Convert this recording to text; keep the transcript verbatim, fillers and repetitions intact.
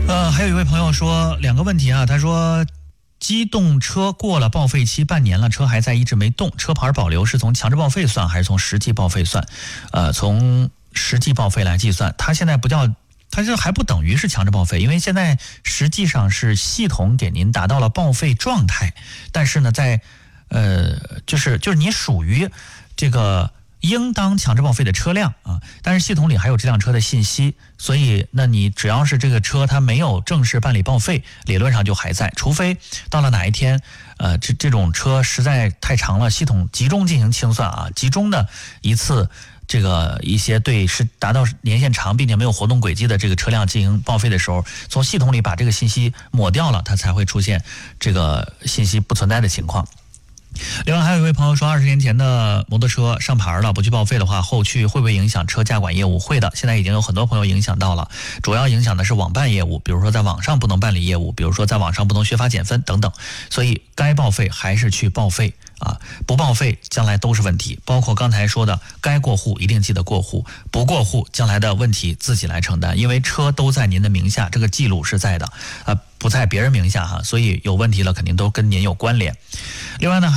呃，还有一位朋友说两个问题啊，他说机动车过了报废期半年了，车还在一直没动，车牌保留是从强制报废算还是从实际报废算？呃，从实际报废来计算，它现在不叫，它这还不等于是强制报废，因为现在实际上是系统给您达到了报废状态，但是呢，在呃，就是就是你属于这个应当强制报废的车辆啊，但是系统里还有这辆车的信息，所以那你只要是这个车它没有正式办理报废，理论上就还在，除非到了哪一天，呃，这这种车实在太长了，系统集中进行清算啊，集中的一次这个一些对是达到年限长并且没有活动轨迹的这个车辆进行报废的时候，从系统里把这个信息抹掉了，它才会出现这个信息不存在的情况。另外还有一位朋友说，二十年前的摩托车上牌了，不去报废的话，后续会不会影响车驾管业务？会的，现在已经有很多朋友影响到了，主要影响的是网办业务，比如说在网上不能办理业务，比如说在网上不能削发减分等等，所以该报废还是去报废啊，不报废将来都是问题，包括刚才说的该过户一定记得过户，不过户将来的问题自己来承担，因为车都在您的名下，这个记录是在的啊，不在别人名下哈，所以有问题了肯定都跟您有关联。另外呢